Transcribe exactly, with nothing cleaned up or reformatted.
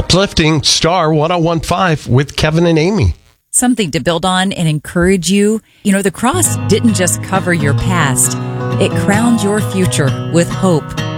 Uplifting Star one oh one point five with Kevin and Amy. Something to build on and encourage you. You know, the cross didn't just cover your past. It crowned your future with hope.